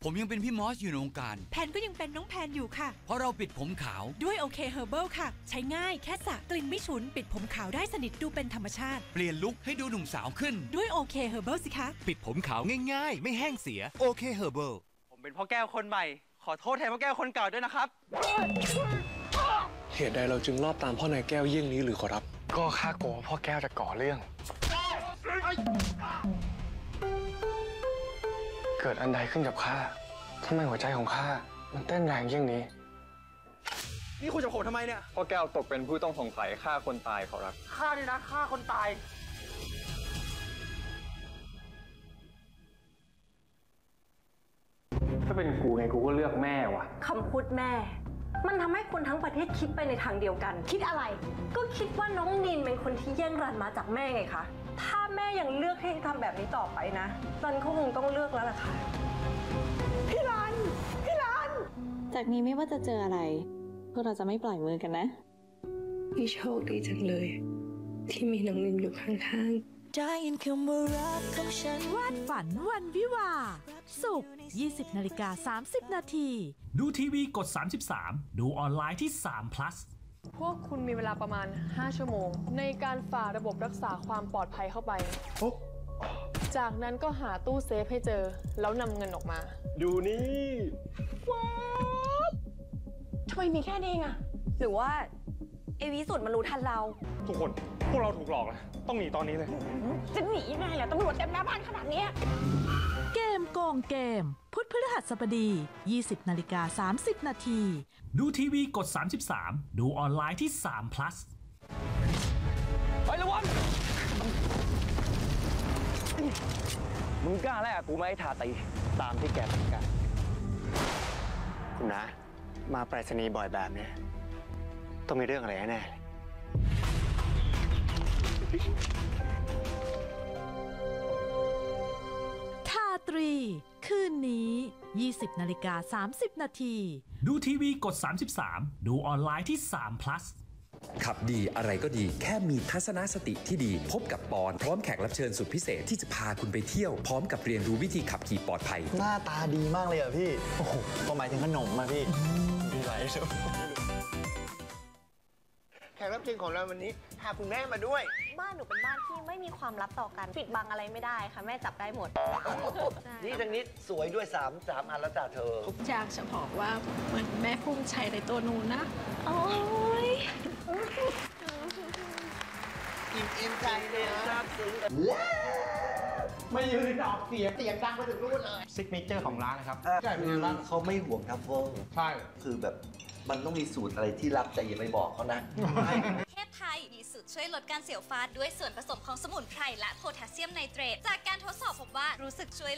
ผมยังเป็นพี่มอสอยู่ในวงการแพนก็ยังเป็นน้องแพนอยู่ค่ะเพราะเราปิดผมขาวด้วยโอเคเฮอร์เบิลค่ะใช้ง่ายแค่สระกลิ่นไม่ฉุนปิดผมขาวได้สนิทดูเป็นธรรมชาติเปลี่ยนลุคให้ดูหนุ่มสาวขึ้นด้วยโอเคเฮอร์เบิลสิคะปิดผมขาวง่ายๆไม่แห้งเสียโอเคเฮอร์เบิลผมเป็นพ่อแก้วคนใหม่ขอโทษแทนพ่อแก้วคนเก่าด้วยนะครับเหตุใดเราจึงรอบตามพ่อนายแก้วเยี่ยงนี้หรือขอรับก็ข้ากลัวพ่อแก้วจะก่อเรื่องเกิดอันใดขึ้นกับข้าทำไมหัวใจของข้ามันเต้นแรงเยี่ยงนี้นี่คุณจะโผล่ทำไมเนี่ยพ่อแก้วตกเป็นผู้ต้องสงสัยฆ่าคนตายขอรับฆ่านี่นะฆ่าคนตายถ้าเป็นกูไงกูก็เลือกแม่ว่ะคำพูดแม่มันทำให้คนทั้งประเทศคิดไปในทางเดียวกันคิดอะไรก็คิดว่าน้องนินเป็นคนที่แย่งรันมาจากแม่ไงคะถ้าแม่ยังเลือกให้ทำแบบนี้ต่อไปนะรันก็คงต้องเลือกแล้วล่ะค่ะพี่รันจากนี้ไม่ว่าจะเจออะไรพวกเราจะไม่ปล่อยมือกันนะพี่โชคดีจังเลยที่มีน้องนินอยู่ข้างๆได้ยินคำว่ารักของฉันวาดฝันวันวิวาศุกร์ 20:30 นาทีดูทีวีกด 33 ดูออนไลน์ที่3 plus พวกคุณมีเวลาประมาณ5 ชั่วโมงในการฝ่าระบบรักษาความปลอดภัยเข้าไปจากนั้นก็หาตู้เซฟให้เจอแล้วนำเงินออกมาดูนี่ว้าวทำไมมีแค่นี้อ่ะหรือว่าไอวิสุทธ์มันรู้ทันเราทุกคนพวกเราถูกหลอกแล้วต้องหนีตอนนี้เลยจะหนียังไงล่ะตำรวจเต็มหน้าบ้านขนาดนี้เกมโกงเกมพุธพฤหัสบดี 20:30 นาทีดูทีวีกด 33 ดูออนไลน์ที่3 plus ไประวังมึงกล้าแลกกูไหมทาตีตามที่แกต้องการคุณนะมาไปรษณีย์บ่อยแบบนี้ต้องมีเรื่องอะไรแน่ทาตรีคืนนี้ 20:30 นาทีดูทีวีกด 33 ดูออนไลน์ที่3 plus ขับดีอะไรก็ดีแค่มีทัศนคติที่ดีพบกับปอนพร้อมแขกรับเชิญสุดพิเศษที่จะพาคุณไปเที่ยวพร้อมกับเรียนรู้วิธีขับขี่ปลอดภัยหน้าตาดีมากเลยอ่ะพี่โอ้โหก็หมายถึงขนมมาพี่ดีไหลสุดแขกรับเชิญของเราวันนี้พาคุณแม่มาด้วยบ้านหนูเป็นบ้านที่ไม่มีความลับต่อกันปิดบังอะไรไม่ได้ค่ะแม่จับได้หมดนี่ทางนี้สวยด้วย3อันแล้วจ้ะเธออยากจะบอกว่าเหมือนแม่ภูมิใจในตัวหนูนะโอ้ยอิ่มใจเลยซาบซึ้งไม่ยืนออกเสียงดังไปถึงนู่นเลยซิกเนเจอร์ของร้านนะครับใช่เป็นไงบ้างเขาไม่ห่วงทัฟเฟิลใช่คือแบบมันต้องมีสูตรอะไรที่ลับแต่อย่าไปบอกเขานะเทพไทยมีสูตรช่วยลดการเสียวฟันด้วยส่วนผสมของสมุนไพรและโพแทสเซียมไนเตรตจากการทดสอบพบว่ารู้สึกช่วย